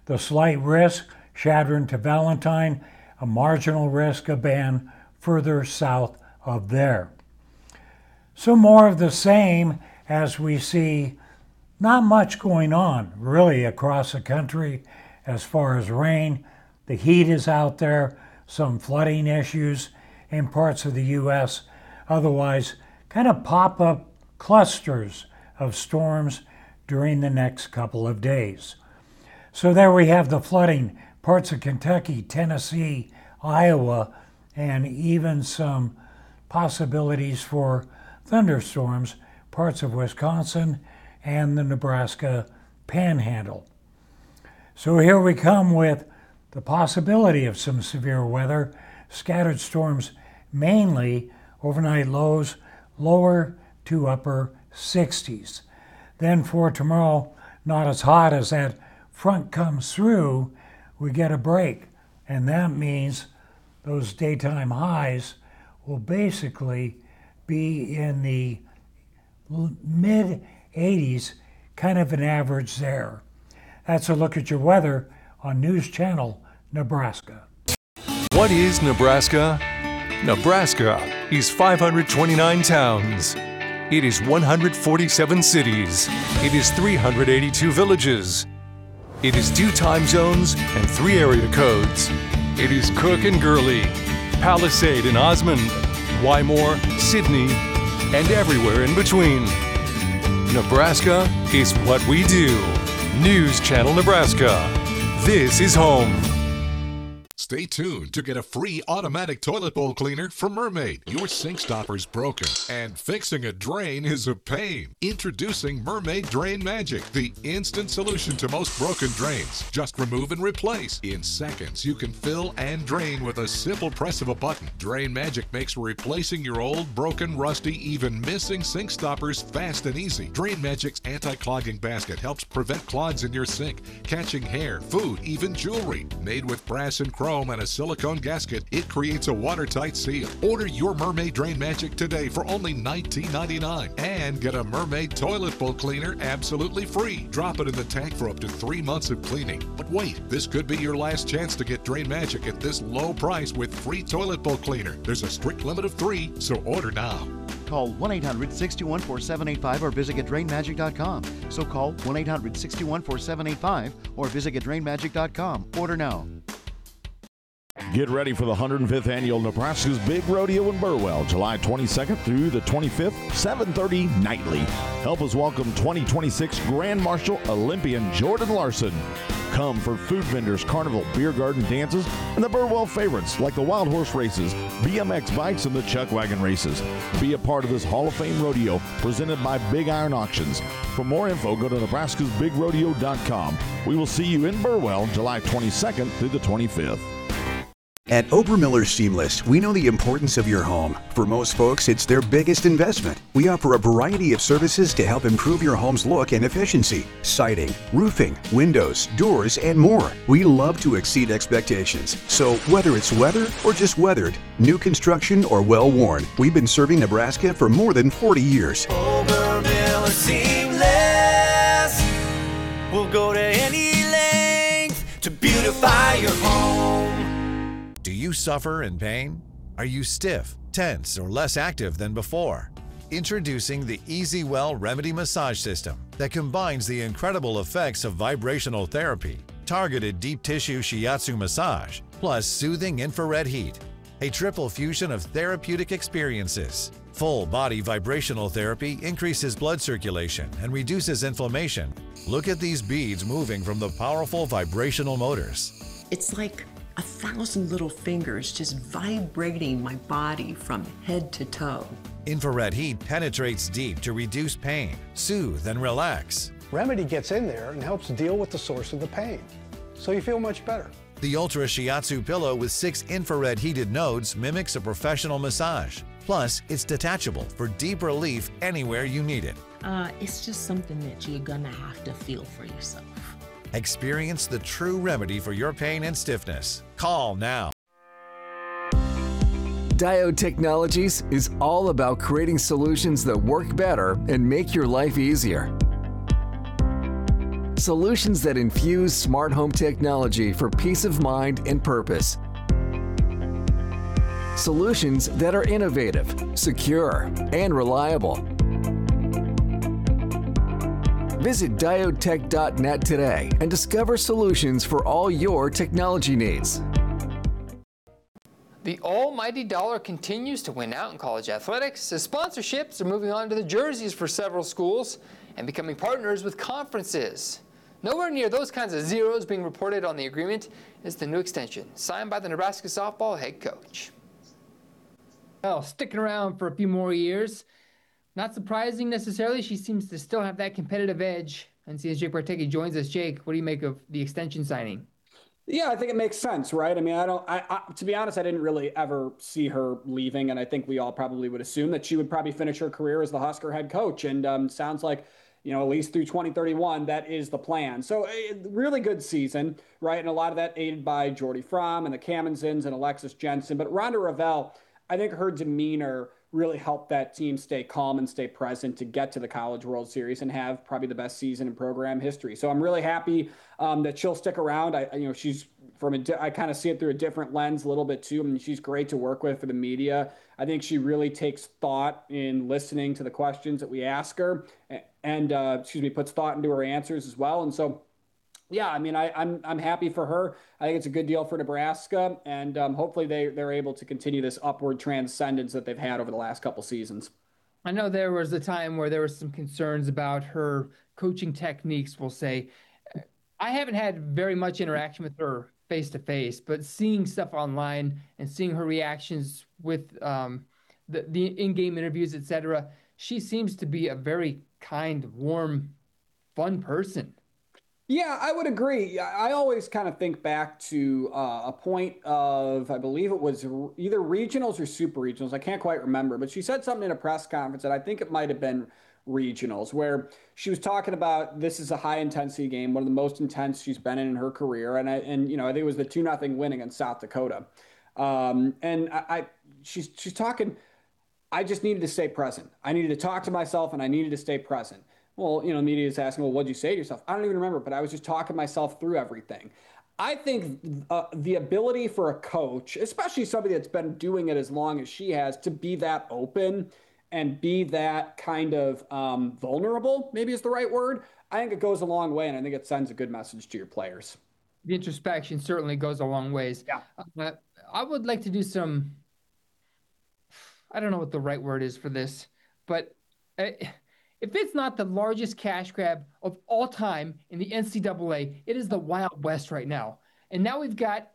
The slight risk, Chadron to Valentine, a marginal risk, a band further south of there. So more of the same as we see not much going on really across the country as far as rain. The heat is out there, some flooding issues in parts of the U.S. Otherwise, kind of pop-up clusters of storms during the next couple of days. So there we have the flooding, parts of Kentucky, Tennessee, Iowa, and even some possibilities for thunderstorms, parts of Wisconsin and the Nebraska Panhandle. So here we come with the possibility of some severe weather, scattered storms mainly, overnight lows lower to upper 60s. Then for tomorrow, not as hot as that front comes through, we get a break. And that means those daytime highs will basically be in the mid 80s, kind of an average there. That's a look at your weather on News Channel Nebraska. What is Nebraska? Nebraska is 529 towns. It is 147 cities. It is 382 villages. It is 2 time zones and 3 area codes. It is Cook and Gurley, Palisade and Osmond, Wymore, Sydney, and everywhere in between. Nebraska is what we do. News Channel Nebraska. This is home. Stay tuned to get a free automatic toilet bowl cleaner from Mermaid. Your sink stopper's broken, and fixing a drain is a pain. Introducing Mermaid Drain Magic, the instant solution to most broken drains. Just remove and replace. In seconds, you can fill and drain with a simple press of a button. Drain Magic makes replacing your old, broken, rusty, even missing sink stoppers fast and easy. Drain Magic's anti-clogging basket helps prevent clogs in your sink, catching hair, food, even jewelry. Made with brass and chrome and a silicone gasket, it creates a watertight seal. Order your Mermaid Drain Magic today for only $19.99 and get a Mermaid toilet bowl cleaner absolutely free. Drop it in the tank for up to 3 months of cleaning. But wait, this could be your last chance to get Drain Magic at this low price with free toilet bowl cleaner. There's a strict limit of 3, so order now. Call 1-800-621-4785 or visit GetDrainMagic.com. So call 1-800-621-4785 or visit GetDrainMagic.com. Order now. Get ready for the 105th Annual Nebraska's Big Rodeo in Burwell, July 22nd through the 25th, 7:30 nightly. Help us welcome 2026 Grand Marshal Olympian Jordan Larson. Come for food vendors, carnival, beer garden dances, and the Burwell favorites like the Wild Horse races, BMX bikes, and the Chuck Wagon races. Be a part of this Hall of Fame rodeo presented by Big Iron Auctions. For more info, go to nebraskasbigrodeo.com. We will see you in Burwell, July 22nd through the 25th. At Obermiller Seamless, we know the importance of your home. For most folks, it's their biggest investment. We offer a variety of services to help improve your home's look and efficiency. Siding, roofing, windows, doors, and more. We love to exceed expectations. So whether it's weather or just weathered, new construction or well-worn, we've been serving Nebraska for more than 40 years. Obermiller Seamless. We'll go to any length to beautify your home. Do you suffer in pain? Are you stiff, tense, or less active than before? Introducing the EasyWell Remedy Massage System that combines the incredible effects of vibrational therapy, targeted deep tissue shiatsu massage, plus soothing infrared heat. A triple fusion of therapeutic experiences. Full body vibrational therapy increases blood circulation and reduces inflammation. Look at these beads moving from the powerful vibrational motors. It's like 1,000 little fingers just vibrating my body from head to toe. Infrared heat penetrates deep to reduce pain, soothe, and relax. Remedy gets in there and helps deal with the source of the pain, so you feel much better. The Ultra Shiatsu pillow with 6 infrared heated nodes mimics a professional massage. Plus, it's detachable for deep relief anywhere you need it. It's just something that you're gonna have to feel for yourself. Experience the true remedy for your pain and stiffness. Call now. Diode Technologies is all about creating solutions that work better and make your life easier. solutions that infuse smart home technology for peace of mind and purpose. Solutions that are innovative, secure, and reliable. Visit diodtech.net today and discover solutions for all your technology needs. The almighty dollar continues to win out in college athletics as sponsorships are moving on to the jerseys for several schools and becoming partners with conferences. Nowhere near those kinds of zeros being reported on the agreement is the new extension signed by the Nebraska softball head coach. Well, sticking around for a few more years. Not surprising necessarily, she seems to still have that competitive edge. And since Jake Bartecki joins us, Jake, what do you make of the extension signing? Yeah, I think it makes sense, right? I mean, to be honest, I didn't really ever see her leaving, and I think we all probably would assume that she would probably finish her career as the Husker head coach. And sounds like, at least through 2031, that is the plan. So really good season, right? And a lot of that aided by Jordy Fromm and the Kamenzens and Alexis Jensen. But Rhonda Revelle, I think her demeanor really helped that team stay calm and stay present to get to the College World Series and have probably the best season in program history. So I'm really happy that she'll stick around. She's I kind of see it through a different lens a little bit too. I mean, she's great to work with for the media. I think she really takes thought in listening to the questions that we ask her and puts thought into her answers as well. And so, yeah, I mean, I'm happy for her. I think it's a good deal for Nebraska, and hopefully they're able to continue this upward transcendence that they've had over the last couple seasons. I know there was a time where there was some concerns about her coaching techniques, we'll say. I haven't had very much interaction with her face-to-face, but seeing stuff online and seeing her reactions with the in-game interviews, etc., she seems to be a very kind, warm, fun person. Yeah, I would agree. I always kind of think back to a point of, I believe it was either regionals or super regionals. I can't quite remember, but she said something in a press conference that I think it might have been regionals, where she was talking about this is a high intensity game, one of the most intense she's been in her career. And I think it was the 2-0 win against South Dakota. She's talking, I just needed to stay present. I needed to talk to myself and I needed to stay present. Well, media is asking, well, what'd you say to yourself? I don't even remember, but I was just talking myself through everything. I think the ability for a coach, especially somebody that's been doing it as long as she has, to be that open and be that kind of vulnerable, maybe is the right word, I think it goes a long way, and I think it sends a good message to your players. The introspection certainly goes a long ways. Yeah. I would like to do some, I don't know what the right word is for this, but if it's not the largest cash grab of all time in the NCAA, it is the Wild West right now. And now we've got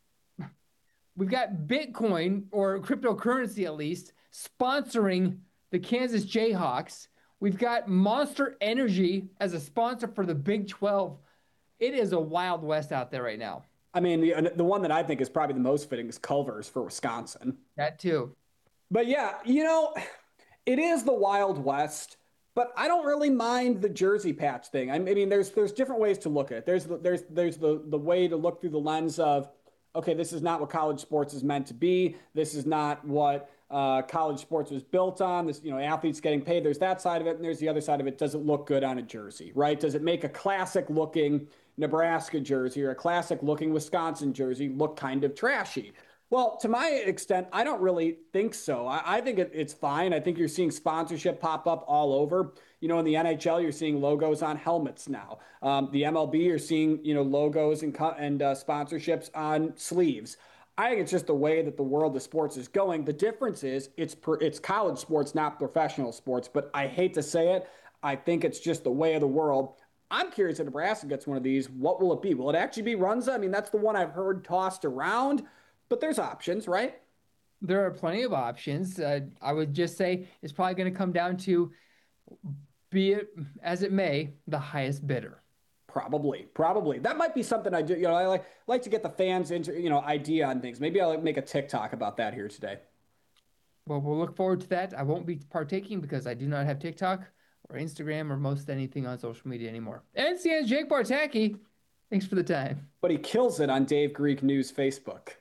Bitcoin, or cryptocurrency at least, sponsoring the Kansas Jayhawks. We've got Monster Energy as a sponsor for the Big 12. It is a Wild West out there right now. I mean, the one that I think is probably the most fitting is Culver's for Wisconsin. That too. But yeah, it is the Wild West. But I don't really mind the jersey patch thing. I mean, there's different ways to look at it. There's the way to look through the lens of, okay, this is not what college sports is meant to be. This is not what college sports was built on. This, athletes getting paid. There's that side of it, and there's the other side of it. Does it look good on a jersey, right? Does it make a classic-looking Nebraska jersey or a classic-looking Wisconsin jersey look kind of trashy? Well, to my extent, I don't really think so. I think it's fine. I think you're seeing sponsorship pop up all over. In the NHL, you're seeing logos on helmets now. The MLB, you're seeing logos and sponsorships on sleeves. I think it's just the way that the world of sports is going. The difference is it's college sports, not professional sports. But I hate to say it, I think it's just the way of the world. I'm curious if Nebraska gets one of these. What will it be? Will it actually be Runza? I mean, that's the one I've heard tossed around. But there's options, right? There are plenty of options. I would just say it's probably going to come down to, be it as it may, the highest bidder. Probably. That might be something I do. I like to get the fans into, idea on things. Maybe I'll make a TikTok about that here today. Well, we'll look forward to that. I won't be partaking because I do not have TikTok or Instagram or most anything on social media anymore. And CN's Jake Bartecki, thanks for the time. But he kills it on Dave Greek News Facebook.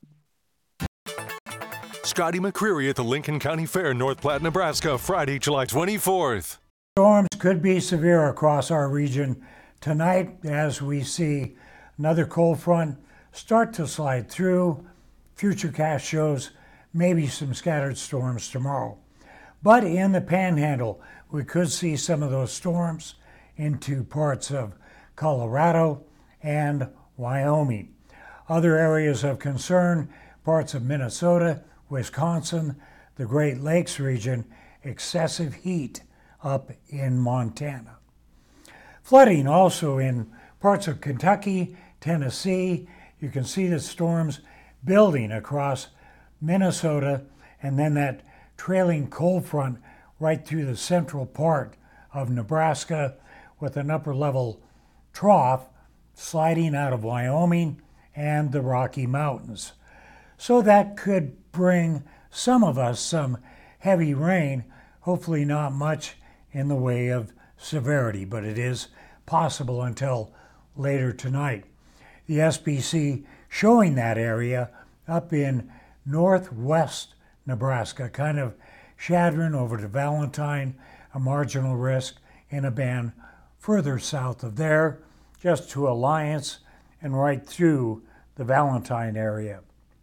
Scotty McCreery at the Lincoln County Fair, North Platte, Nebraska, Friday, July 24th. Storms could be severe across our region Tonight, as we see another cold front start to slide through, Futurecast shows maybe some scattered storms tomorrow. But in the Panhandle, we could see some of those storms into parts of Colorado and Wyoming. Other areas of concern, parts of Minnesota, Wisconsin, the Great Lakes region, excessive heat up in Montana. Flooding also in parts of Kentucky, Tennessee. You can see the storms building across Minnesota, and then that trailing cold front right through the central part of Nebraska with an upper level trough sliding out of Wyoming and the Rocky Mountains. So that could bring some of us some heavy rain, hopefully not much in the way of severity, but it is possible until later tonight. The SPC showing that area up in northwest Nebraska, kind of Chadron over to Valentine, a marginal risk in a band further south of there, just to Alliance and right through the Valentine area.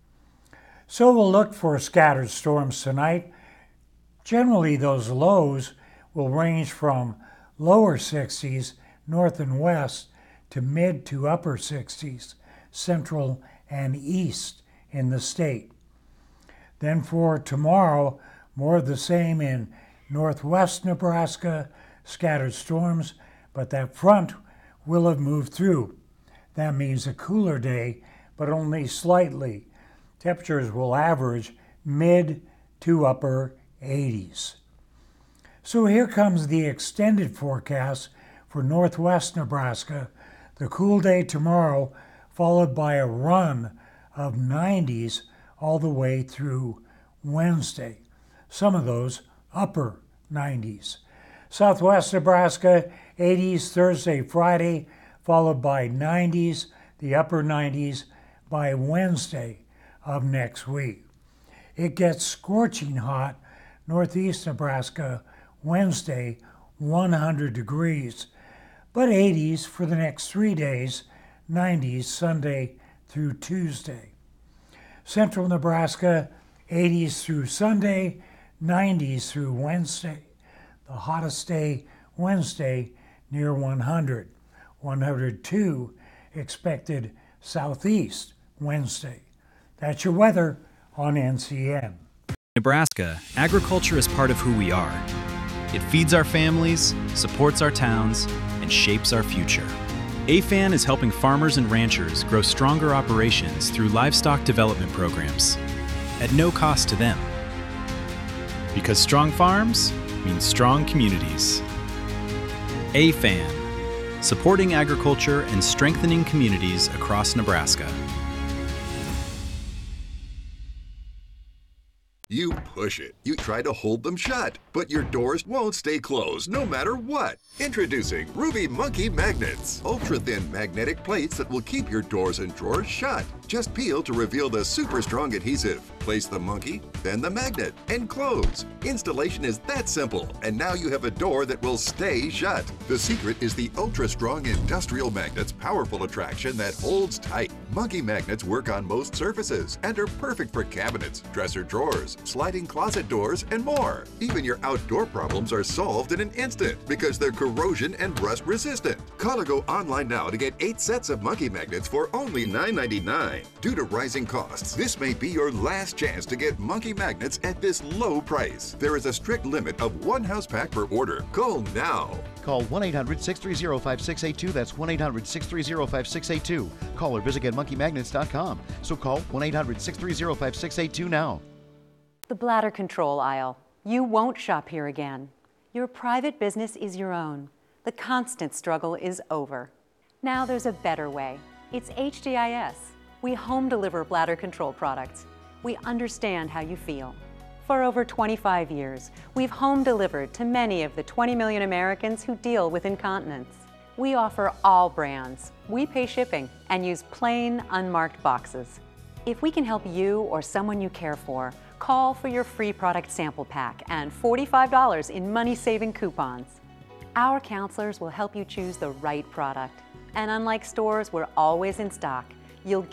So we'll look for scattered storms tonight. Generally, those lows will range from lower 60s north and west to mid to upper 60s central and east in the state. Then for tomorrow, more of the same in northwest Nebraska, scattered storms, but that front will have moved through. That means a cooler day, but only slightly. Temperatures will average mid to upper 80s. So here comes the extended forecast for northwest Nebraska. The cool day tomorrow, followed by a run of 90s all the way through Wednesday. Some of those upper 90s. Southwest Nebraska, 80s Thursday, Friday, followed by 90s, the upper 90s by Wednesday of next week. It gets scorching hot northeast Nebraska Wednesday, 100 degrees, but 80s for the next 3 days, 90s Sunday through Tuesday. Central Nebraska, 80s through Sunday, 90s through Wednesday. The hottest day Wednesday near 100. 102 expected southeast Wednesday. That's your weather on NCN. Nebraska, agriculture is part of who we are. It feeds our families, supports our towns, and shapes our future. AFAN is helping farmers and ranchers grow stronger operations through livestock development programs at no cost to them. Because strong farms means strong communities. AFAN, supporting agriculture and strengthening communities across Nebraska. You push it. You try to hold them shut, but your doors won't stay closed no matter what. Introducing Ruby Monkey Magnets. Ultra-thin magnetic plates that will keep your doors and drawers shut. Just peel to reveal the super strong adhesive. Place the monkey, then the magnet, and close. Installation is that simple, and now you have a door that will stay shut. The secret is the ultra-strong industrial magnet's powerful attraction that holds tight. Monkey magnets work on most surfaces and are perfect for cabinets, dresser drawers, sliding closet doors, and more. Even your outdoor problems are solved in an instant because they're corrosion and rust resistant. Call or go online now to get 8 sets of monkey magnets for only $9.99. Due to rising costs, this may be your last chance to get monkey magnets at this low price. There is a strict limit of 1 house pack per order. Call now. Call 1-800-630-5682. That's 1-800-630-5682. Call or visit getmonkeymagnets.com. So call 1-800-630-5682 now. The bladder control aisle. You won't shop here again. Your private business is your own. The constant struggle is over. Now there's a better way. It's HDIS. We home deliver bladder control products. We understand how you feel. For over 25 years, we've home delivered to many of the 20 million Americans who deal with incontinence. We offer all brands. We pay shipping and use plain, unmarked boxes. If we can help you or someone you care for, call for your free product sample pack and $45 in money-saving coupons. Our counselors will help you choose the right product. And unlike stores, we're always in stock. You'll